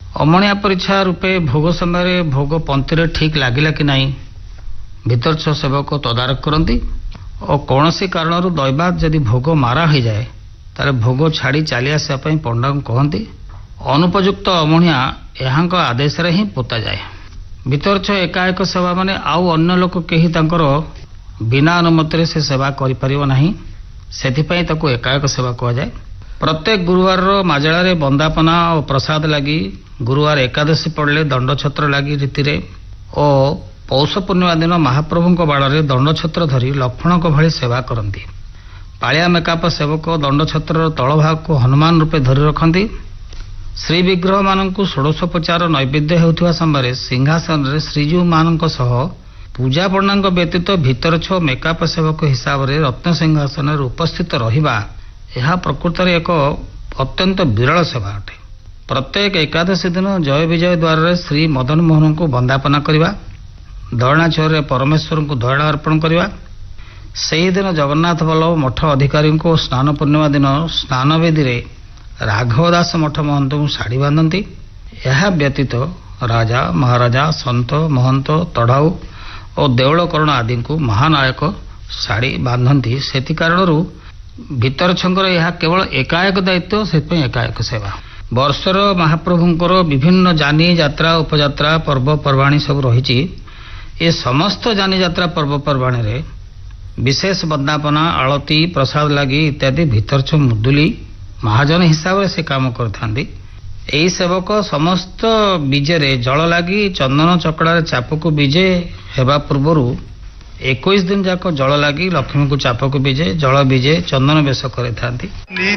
अमणिया परीक्षा रूपे भोग समय भोग पंक्ति ठीक लगिला कि नहीं भितरछ सेवक तदारख करती और कौन सी कारण दैवात जदि भोग मारा हो जाए तार भोग छाड़ी चली आसवाई पंडा कहती अनुपयुक्त अमणिया यहाँ आदेश ही पोता जाए। भितरछ एकाएक सेवा माने आउ अन्य लोक कहीं बिना अनुमति से सेवा करें से एकाएक सेवा कहुए। प्रत्येक गुरुवार माजड़ा बंदापना और प्रसाद लगी गुरुवार एकादशी पड़े दंड छत्र लगी रीति और पौष पूर्णिमा दिन महाप्रभु बाड़े दंड छत्र धरी लक्ष्मण को भली सेवा करती। पालिया मेकाप सेवक दंड छत्र तल भाग को हनुमान रूपे धरी रखती। श्री विग्रह मानक षोडशोपचार नैवेद्य होता समय सिंहासन में श्रीजीव मान पूजा पंडा व्यतीत भितरछ मेकाप सेवक हिसाब से रत्न सिंहासन उपस्थित रहिबा यह प्रकृत एक अत्यंत विरल सेवा अटे। प्रत्येक एकादशी दिन जय विजय द्वार श्री मदन मोहन को वंदापना करवा दयणा चौर परमेश्वर को दयणा अर्पण करवा से दिन जगन्नाथ बल्लभ मठ अधिकारी को स्नान पूर्णिमा दिन स्नान वेदी रे राघव दास मठ महंत को शाढ़ी बांधती। यह व्यतीत राजा महाराजा सन्त महंत तढ़ाऊ और देवलकर्ण आदि को महानायक शाढ़ी बांधती। से कारण भितरछंकर यह केवल एकाएक दायित्व से एकाएक सेवा। वर्षर महाप्रभुंकर विभिन्न जानी यात्रा उपयात्रा पर्वपर्वाणी सब रही। ये समस्त जानी यात्रा पर्वपर्वाणी रे विशेष वंदापना आलती प्रसाद लगी इत्यादि भितरछ मुदुली महाजन हिसाब से काम करथांदी। एही सेवक समस्त बीजे जल लगी चंदन चकड़ा चाप को बीजे हेबा पूर्वर 21 दिन जाक जल लगी लक्ष्मी को चाप को बीजे जल बीजे चंदन बेश करथांदी।